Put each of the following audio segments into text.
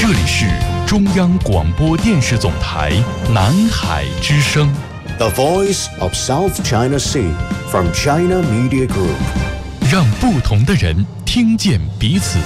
这里是中央广播电视总台南海之声 The Voice of South China Sea from China Media Group， 让不同的人听见彼此。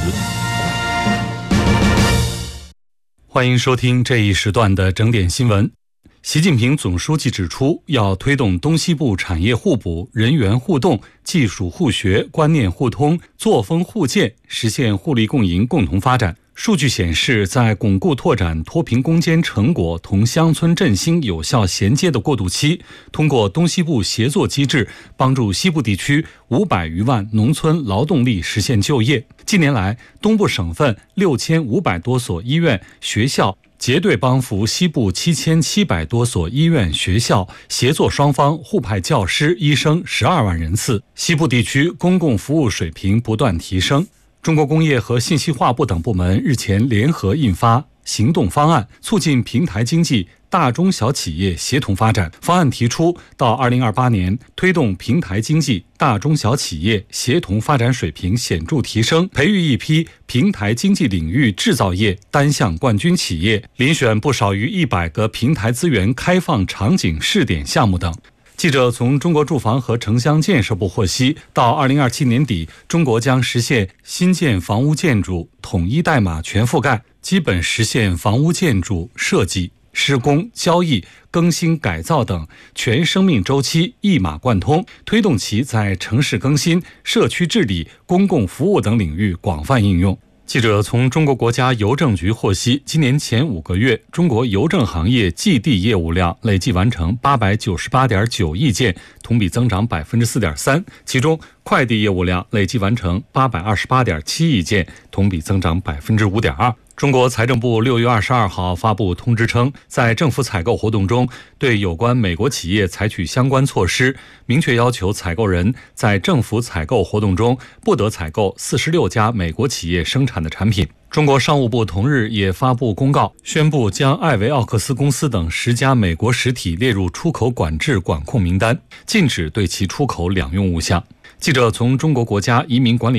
欢迎收听这一时段的整点新闻。习近平总书记指出，要推动东西部产业互补、人员互动、技术互学、观念互通、作风互鉴，实现互利共赢、共同发展。数据显示，在巩固拓展脱贫攻坚成果同乡村振兴有效衔接的过渡期，通过东西部协作机制，帮助西部地区500余万农村劳动力实现就业。近年来，东部省份6500多所医院、学校结对帮扶西部7700多所医院、学校，协作双方互派教师、医生12万人次，西部地区公共服务水平不断提升。中国工业和信息化部等部门日前联合印发行动方案，促进平台经济大中小企业协同发展。方案提出，到2028年，推动平台经济大中小企业协同发展水平显著提升，培育一批平台经济领域制造业单项冠军企业，遴选不少于100个平台资源开放场景试点项目等。记者从中国住房和城乡建设部获悉，到2027年底，中国将实现新建房屋建筑统一代码全覆盖，基本实现房屋建筑设计、施工、交易、更新改造等全生命周期一码贯通，推动其在城市更新、社区治理、公共服务等领域广泛应用。记者从中国国家邮政局获悉，今年前5个月，中国邮政行业寄递业务量累计完成898.9亿件，同比增长4.3%，其中快递业务量累计完成828.7亿件，同比增长5.2%。中国财政部6月22号发布通知称，在政府采购活动中，对有关美国企业采取相关措施，明确要求采购人在政府采购活动中不得采购46家美国企业生产的产品。中国商务部同日也发布公告，宣布将艾维奥克斯公司等10家美国实体列入出口管制管控名单，禁止对其出口两用物项。记者从中国国家移民管理